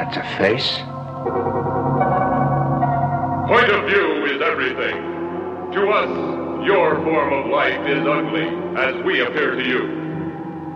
That's a face. Point of view is everything. To us, your form of life is ugly, as we appear to you.